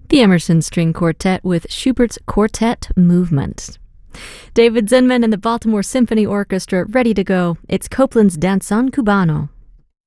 The Emerson String Quartet with Schubert's Quartet Movement. David Zinman and the Baltimore Symphony Orchestra ready to go. It's Copland's Danzón Cubano.